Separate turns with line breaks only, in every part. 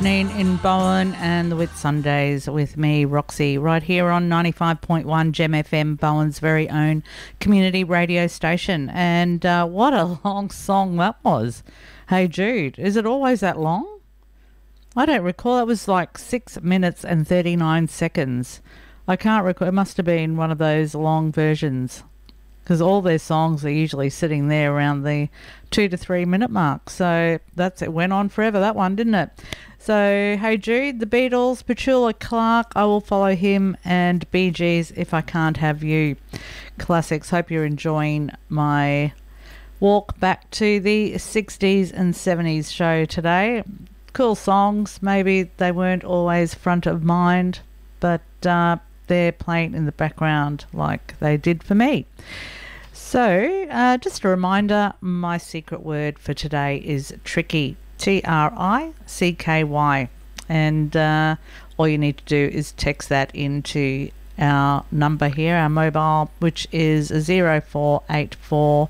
In Bowen and the Whitsundays with me, Roxy, right here on 95.1 Gem FM, Bowen's very own community radio station. And what a long song that was. Hey Jude, is it always that long? I don't recall. It was like 6 minutes and 39 seconds. I can't recall. It must have been one of those long versions, because all their songs are usually sitting there around the 2 to 3 minute mark. So it went on forever, that one, didn't it? So, Hey Jude, the Beatles, Petula Clark, I Will Follow Him, and Bee Gees, If I Can't Have You. Classics. Hope you're enjoying my walk back to the 60s and 70s show today. Cool songs. Maybe they weren't always front of mind, but they're playing in the background like they did for me. So, just a reminder, my secret word for today is tricky. TRICKY, and all you need to do is text that into our number here, our mobile, which is 0484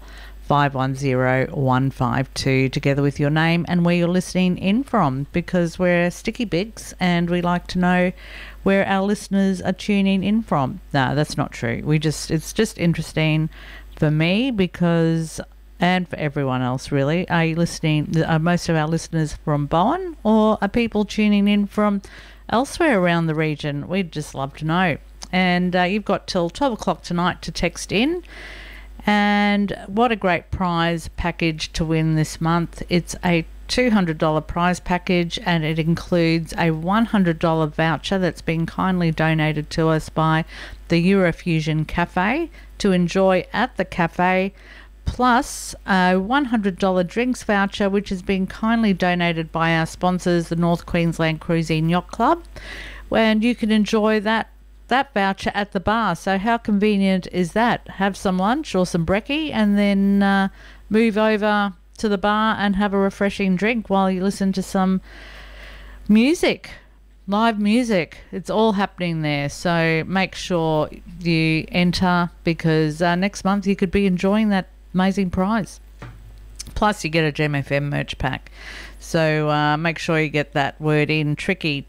510 152, together with your name and where you're listening in from, because we're Sticky Bigs and we like to know where our listeners are tuning in from. No, that's not true. It's just interesting for me, because, and for everyone else really, are you listening, are most of our listeners from Bowen, or are people tuning in from elsewhere around the region? We'd just love to know. And you've got till 12 o'clock tonight to text in. And what a great prize package to win this month. It's a $200 prize package, and it includes a $100 voucher that's been kindly donated to us by the Eurofusion Cafe to enjoy at the cafe, plus a $100 drinks voucher, which has been kindly donated by our sponsors, the North Queensland Cruising Yacht Club, and you can enjoy that voucher at the bar. So how convenient is that? Have some lunch or some brekkie, and then move over to the bar and have a refreshing drink while you listen to some music, live music. It's all happening there. So make sure you enter, because next month you could be enjoying that amazing prize. Plus you get a Gem FM merch pack. So make sure you get that word in, tricky,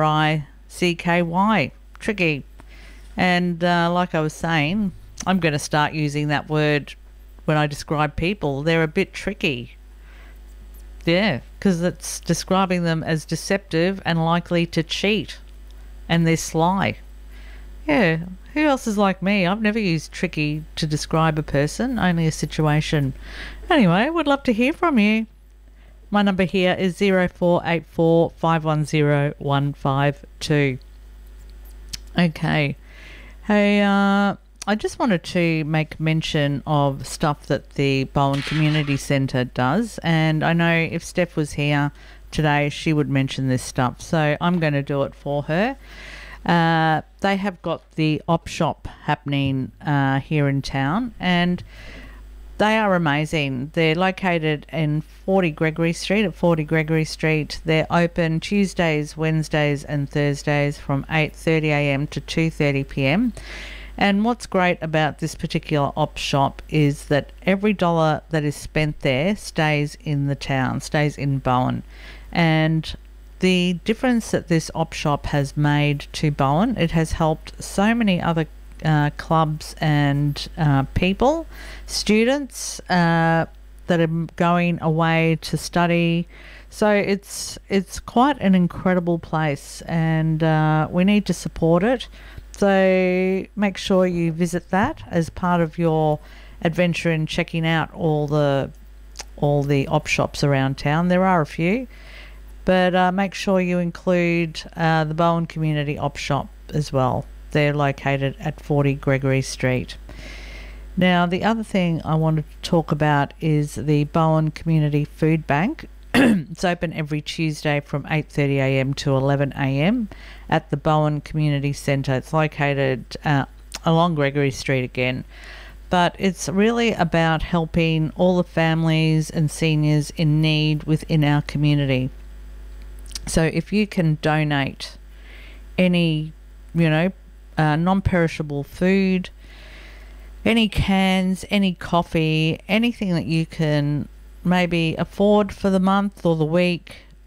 TRICKY, tricky. And like I was saying, I'm going to start using that word when I describe people. They're a bit tricky. Yeah, because it's describing them as deceptive and likely to cheat, and they're sly. Yeah, who else is like me? I've never used tricky to describe a person, only a situation. Anyway, would love to hear from you. My number here is 0484 510 152. Okay. Hey, I just wanted to make mention of stuff that the Bowen Community Centre does, and I know if Steph was here today, she would mention this stuff, so I'm going to do it for her. They have got the op shop happening here in town, and they are amazing. They're located in 40 Gregory Street, at 40 Gregory Street. They're open Tuesdays, Wednesdays and Thursdays from 8:30am to 2:30pm. And what's great about this particular op shop is that every dollar that is spent there stays in the town, stays in Bowen. And the difference that this op shop has made to Bowen, it has helped so many other clubs and people, students that are going away to study. So it's quite an incredible place, and we need to support it. So make sure you visit that as part of your adventure in checking out all the op shops around town. There are a few, but make sure you include the Bowen Community Op Shop as well. They're located at 40 Gregory Street. Now, the other thing I wanted to talk about is the Bowen Community Food Bank. It's open every Tuesday from 8:30am to 11am at the Bowen Community Centre. It's located along Gregory Street again. But it's really about helping all the families and seniors in need within our community. So if you can donate any, non-perishable food, any cans, any coffee, anything that you can maybe afford for the month or the week,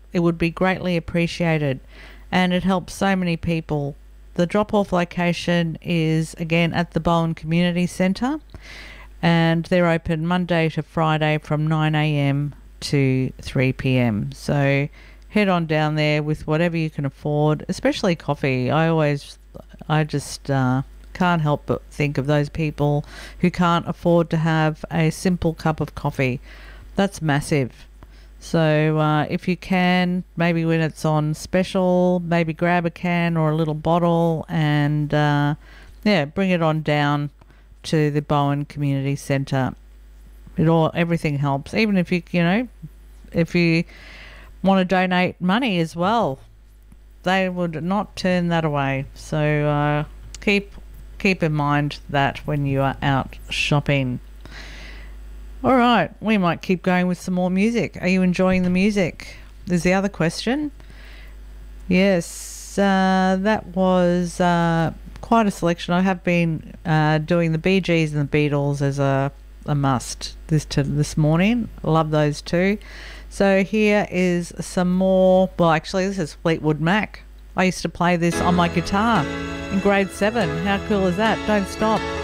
it would be greatly appreciated, and it helps so many people. The drop-off location is, again, at the Bowen Community Centre, and they're open Monday to Friday from 9 a.m. to 3 p.m. So head on down there with whatever you can afford, especially coffee. I just can't help but think of those people who can't afford to have a simple cup of coffee. That's massive. So if you can, maybe when it's on special, maybe grab a can or a little bottle and bring it on down to the Bowen Community Centre. Everything helps. Even if if you want to donate money as well, they would not turn that away. So keep in mind that when you are out shopping. All right, we might keep going with some more music. Are you enjoying the music? Is the other question. Yes, that was quite a selection. I have been doing the Bee Gees and the Beatles as a must this morning. Love those two. So here is some more. Well, actually, this is Fleetwood Mac. I used to play this on my guitar in grade 7. How cool is that? Don't Stop.